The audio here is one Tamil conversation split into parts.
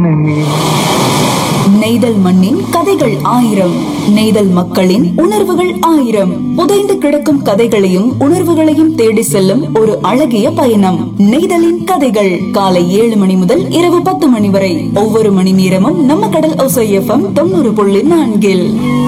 மன்னனே. நெய்தல் மண்ணின் கதைகள் ஆயிரம், நெய்தல் மக்களின் உணர்வுகள் ஆயிரம். புதைந்து கிடக்கும் கதைகளையும் உணர்வுகளையும் தேடி செல்லும் ஒரு அழகிய பயணம். நெய்தலின் கதைகள் காலை 7 மணி முதல் இரவு 10 மணி வரை. ஒவ்வொரு மணி நேரமும் நம்ம கடல் ஓசை FM 90.4.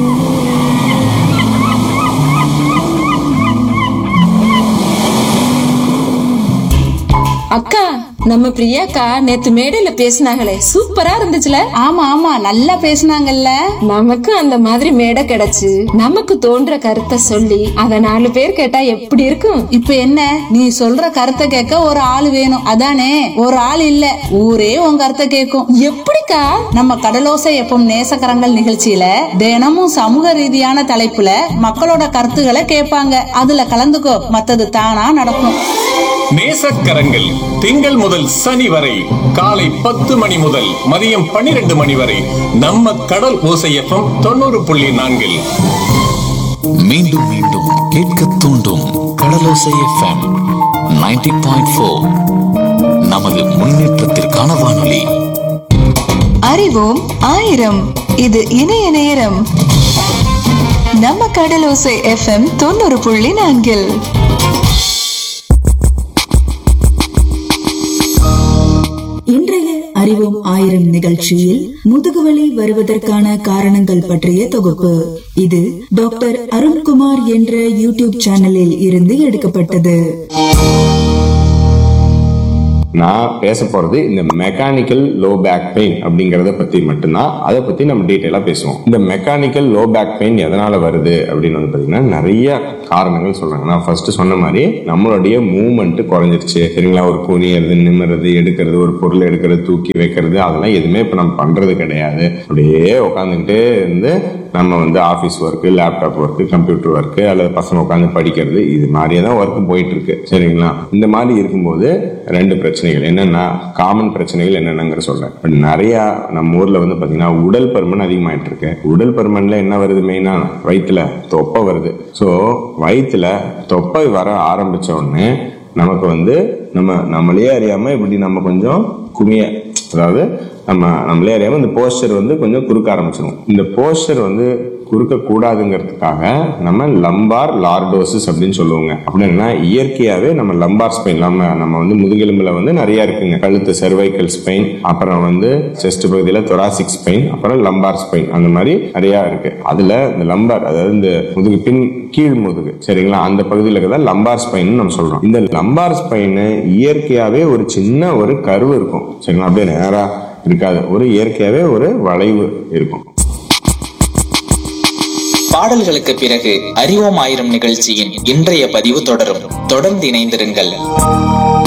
அக்கா, நம்ம பிரியாக்கா நேத்து மேடையில பேசினாங்களே, சூப்பரா இருந்துச்சுல. ஆமா ஆமா, நல்லா பேசினாங்கல்ல. நமக்கு அந்த மாதிரி மேடை கிடைச்சு நமக்கு தோன்ற கருத்தை சொல்லி அத 4 பேர் கேட்டா எப்படி இருக்கும்? இப்ப என்ன, நீ சொல்ற கருத்தை கேட்க ஒரு ஆள் வேணும், அதானே? ஒரு ஆள் இல்ல, ஊரே உன் கருத்தை கேட்கும். எப்படிக்கா? நம்ம கடலோசை எப்பவும் நேசக்கரங்கள் நிகழ்ச்சியில தினமும் சமூக ரீதியான தலைப்புல மக்களோட கருத்துக்களை கேட்பாங்க. அதுல கலந்துக்கோ, மத்தது தானா நடக்கும். நேசக்கரங்கள் திங்கள் முதல் சனி வரை காலை 10 மணி முதல் மதியம் 12 மணி வரை நம்ம கடல் ஓசை FM 90.4. மீண்டும் மீண்டும் கேட்க தூண்டும் கடலோசை FM 90.4. நமது முன்னேற்றத்திற்கான வானொலி. அறிவோம் ஆயிரம். இது இணைய நேரம். நம்ம கடலோசை FM 90.4. இன்றைய அறிவோம் ஆயிரம் நிகழ்ச்சியில் முதுகுவலி வருவதற்கான காரணங்கள் பற்றிய தொகுப்பு. இது டாக்டர் அருண்குமார் என்ற யூடியூப் சேனலில் இருந்து எடுக்கப்பட்டது. நான் பேச போறது இந்த மெக்கானிக்கல் லோ பேக் பெயின் அப்படிங்கறத பத்தி மட்டும்தான். அதை பத்தி நம்ம டீட்டெயிலா பேசுவோம். இந்த மெக்கானிக்கல் லோ பேக் பெயின் எதனால வருது அப்படின்னு வந்து பாத்தீங்கன்னா நிறைய காரணங்கள் சொல்றாங்க. நான் ஃபர்ஸ்ட் சொன்ன மாதிரி நம்மளுடைய மூவ்மெண்ட் குறைஞ்சிருச்சு, சரிங்களா? ஒரு குனியறது, நிமிறது, எடுக்கிறது, ஒரு பொருள் எடுக்கிறது, தூக்கி வைக்கிறது, அதெல்லாம் எதுவுமே இப்ப நம்ம பண்றது கிடையாது. அப்படியே உட்காந்துக்கிட்டே இருந்து நம்ம வந்து office work, laptop work, computer work, அல்லது பசங்க உட்காந்து படிக்கிறது, இது மாதிரியே தான் ஒர்க் போயிட்டு இருக்கு, சரிங்களா? இந்த மாதிரி இருக்கும்போது 2 பிரச்சனைகள் என்னன்னா, காமன் பிரச்சனைகள் என்னென்னங்கிற சொல்றேன். நிறைய நம்ம ஊர்ல வந்து பாத்தீங்கன்னா உடல் பருமன் அதிகமாயிட்டு இருக்கு. உடல் பருமன்ல என்ன வருது? மெயினா வயிற்றுல தொப்பை வருது. சோ வயிற்றுல தொப்பை வர ஆரம்பிச்ச உடனே நமக்கு வந்து நம்மளே அறியாம இப்படி நம்ம கொஞ்சம் குமிய, அதாவது நம்மளே அறியாம இந்த போஸ்டர் வந்து கொஞ்சம் குறுக்க ஆரம்பிச்சிடும். இந்த போஸ்டர் வந்து குறுக்க கூடாதுங்கிறதுக்காக நம்ம லம்பார் லார்டோசிஸ் அப்படின்னு சொல்லுவாங்க. அப்படின்னா இயற்கையாவே நம்ம லம்பார் ஸ்பெயின், நம்ம வந்து முதுகெலும்புல வந்து நிறைய இருக்குங்க. கழுத்து சர்வைக்கல் ஸ்பெயின், அப்புறம் வந்து செஸ்ட் பகுதியில தொராசிக் ஸ்பெயின், அப்புறம் லம்பார் ஸ்பெயின், அந்த மாதிரி நிறைய இருக்கு. அதுல இந்த லம்பார், அதாவது இந்த முதுகு பின் கீழ் முதுகு, சரிங்களா, அந்த பகுதியில் இருக்கிறதா லம்பார் ஸ்பைன் நம்ம சொல்றோம். இந்த லம்பார் ஸ்பைன் இயற்கையாவே ஒரு சின்ன ஒரு கர்வ் இருக்கும், சரிங்களா? அப்படியே நேரா இருக்காது, ஒரு இயற்கையாவே ஒரு வளைவு இருக்கும். பாடல்களுக்கு பிறகு அறிவோம் ஆயிரம் நிகழ்ச்சியின் இன்றைய பதிவு தொடரும். தொடர்ந்து இணைந்திருங்கள்.